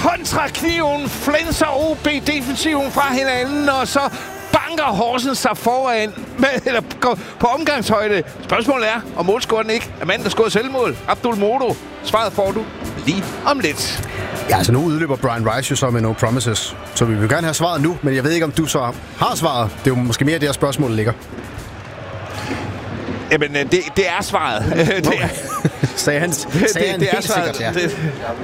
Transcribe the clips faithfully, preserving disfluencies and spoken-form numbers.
kontrakniven flænser O B-defensiven fra hinanden, og så banker Horsens sig foran med, eller på omgangshøjde. Spørgsmålet er, om målscoren ikke er manden, der scorede selvmål. Abdul Modo. Svaret får du lige om lidt. Ja, altså nu udløber Brian Rice jo så med no promises. Så vi vil gerne have svaret nu, men jeg ved ikke, om du så har svaret. Det er jo måske mere det her spørgsmål ligger. Jamen, det, det er svaret. det er, sagde han, sagde det, han det er helt svaret. sikkert, ja. Det,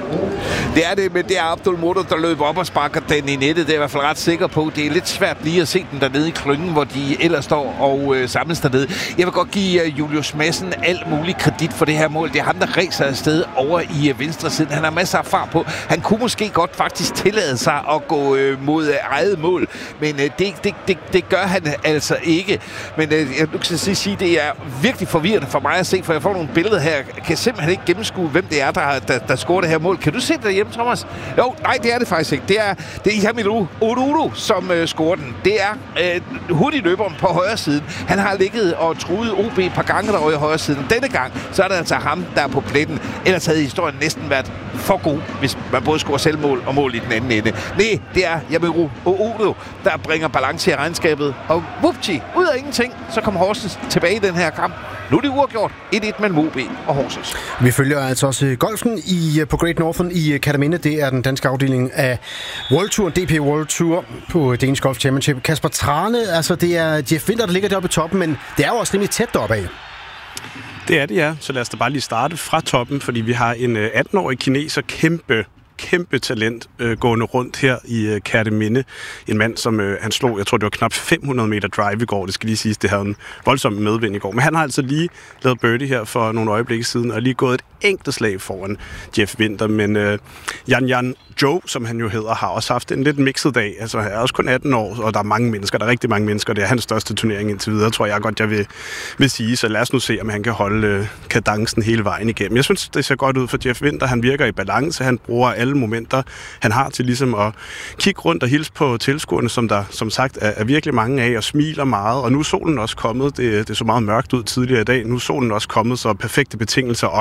det er det, men det er Abdul Modo, der løber op og sparker den i nettet. Det er jeg i hvert fald ret sikker på. Det er lidt svært lige at se den dernede i klyngen, hvor de ellers står og øh, samles dernede. Jeg vil godt give øh, Julius Madsen alt mulig kredit for det her mål. Det er ham, der ræser afsted over i øh, venstre siden. Han har masser af fart på. Han kunne måske godt faktisk tillade sig at gå øh, mod øh, eget mål, men øh, det, det, det, det gør han altså ikke. Men øh, jeg kan sige, det er virkelig forvirrende for mig at se, for jeg får nogle billeder her. Jeg kan simpelthen ikke gennemskue, hvem det er, der, der, der scorer det her mål. Kan du se det derhjemme, Thomas? Jo, nej, det er det faktisk ikke. Det er, det er Yamiru Oduru, som øh, scorer den. Det er øh, hurtigløberen på højre siden. Han har ligget og truet O B et par gange derovre i højre siden. Denne gang, så er det altså ham, der er på pletten. Ellers havde historien næsten været for god, hvis man både scorer selvmål og mål i den anden ende. Nej, det er Yamiru Oduru, der bringer balance i regnskabet. Og whoopty, ud af ingenting, så kommer Horsens tilbage i den her kamp. Nu er det uafgjort et et mellem O B og Horsens. Vi følger altså også golfen i, på Great Northern i Kerteminde. Det er den danske afdeling af World Tour, D P World Tour på Danish Golf Championship. Kasper Trane, altså det er Jeff Winther, der ligger deroppe i toppen, men det er jo også rimelig tæt deroppe af. Det er det, ja. Så lad os da bare lige starte fra toppen, fordi vi har en atten-årig kineser, kæmpe kæmpe talent øh, gående rundt her i øh, Kerteminde. En mand, som øh, han slog, jeg tror det var knap fem hundrede meter drive i går. Det skal lige siges, det havde en voldsom medvind i går. Men han har altså lige lavet birdie her for nogle øjeblikke siden, og lige gået et enkelt slag foran Jeff Winther. Men øh, Jan Jan Joe, som han jo hedder, har også haft en lidt mixet dag. Altså han er også kun atten år, og der er mange mennesker. Der er rigtig mange mennesker. Det er hans største turnering indtil videre, tror jeg godt, jeg vil, vil sige. Så lad os nu se, om han kan holde øh, kadencen hele vejen igennem. Jeg synes, det ser godt ud for Jeff Winther. Han virker i balance. Han bruger alle momenter, han har til ligesom at kigge rundt og hilse på tilskuerne, som der som sagt er, er virkelig mange af, og smiler meget. Og nu er solen også kommet. Det, det så meget mørkt ud tidligere i dag. Nu er solen også kommet, så perfekte betingelser. Og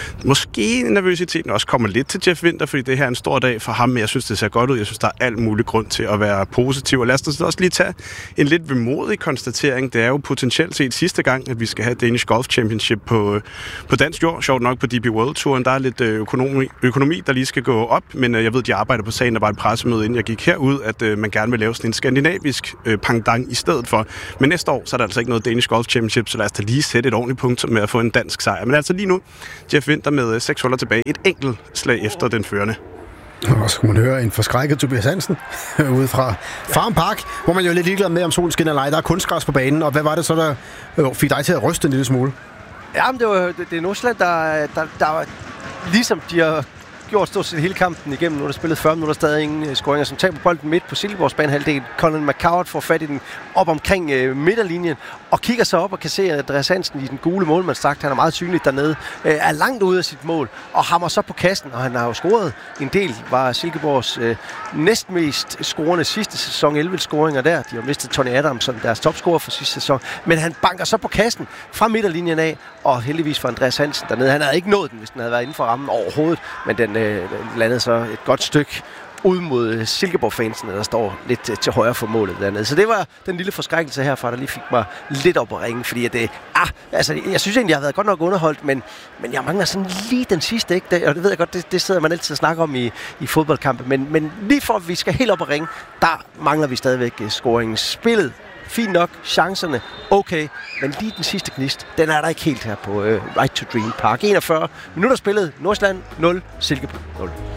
måske nervøsiteten også kommer lidt til Jeff Winther, fordi det her er en stor dag for ham, men jeg synes, det ser godt ud. Jeg synes, der er alt mulig grund til at være positiv. Og lad os også lige tage en lidt vemodig konstatering. Det er jo potentielt set sidste gang, at vi skal have Danish Golf Championship på, på dansk jord. Sjovt nok på D P World Touren. Der er lidt økonomi, økonomi, der lige skal gå op, men jeg ved, at de arbejder på sagen. Der var et pressemøde, inden jeg gik herud, at øh, man gerne vil lave sådan en skandinavisk øh, pangdang i stedet for. Men næste år, så er der altså ikke noget Danish Golf Championship, så lad os da lige sætte et ordentligt punkt med at få en dansk sejr. Men altså lige nu, Jeff Winther med øh, seks huller tilbage. Et enkelt slag efter den førende. Og så kunne man høre en forskrækket Tobias Hansen ude fra Farm Park, hvor man jo er lidt ligeglad med, om solen skinner eller ej. Der er kunstgræs på banen, og hvad var det så, der øh, fik dig til at ryste en lille smule? Jamen, det var det, det er Nordsjælland, der, der, der ligesom de har gjort stort set hele kampen igennem. Nu er der spillet fyrre minutter, stadig ingen scoringer, som taber bolden midt på Silkeborgs banehalvdel. Colin McCoward får fat i den op omkring øh, midterlinjen og kigger så op og kan se, at Andreas Hansen i den gule målmandsdragt, han er meget synligt dernede, øh, er langt ude af sit mål og hammer så på kassen, og han har jo scoret en del. Var Silkeborgs øh, næstmest scorende sidste sæson, elleve scoringer der. De har mistet Tony Adams som deres topscorer for sidste sæson, men han banker så på kassen fra midterlinjen af, og heldigvis for Andreas Hansen dernede. Han havde ikke nået den, hvis den havde været inden for rammen overhovedet, men den øh, landede så et godt stykke ud mod Silkeborg-fansene, der står lidt til højre for målet dernede. Så det var den lille forskrækkelse herfra, der lige fik mig lidt op at ringe, fordi at det, ah, altså, jeg synes egentlig, jeg har været godt nok underholdt, men, men jeg mangler sådan lige den sidste, ikke? Det, og det ved jeg godt, det, det sidder man altid og snakker om i, i fodboldkampe, men, men lige for at vi skal helt op at ringe, der mangler vi stadigvæk scoringen. Spillet fint nok, chancerne okay, men lige den sidste gnist, den er der ikke helt her på uh, Right to Dream Park. enogfyrre minutter spillet, Nordsjælland nul, Silkeborg nul.